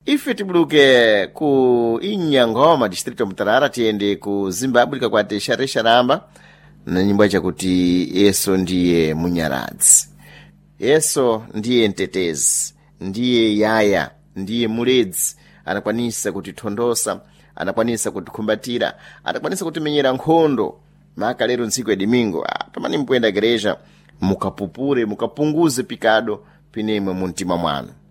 ife tibuluke ku Inyangoma distrito Mutarara tiende ku Zimbabwe likakwate Sharesharamba na nyimbo chakuti Yesu ndiye munyaradzi. Yesu ndiye mtetezi, ndiye yaya, ndiye muledzi, anakwanisa kutithondosa, anakwanisa kutikumbatira, anakwanisa kutimenyera nkhondo. Maka lero ntsiku ya domingo tamani mpwenda gereja mukapupure mukapunguze pikado pinemwe muntima mwanu.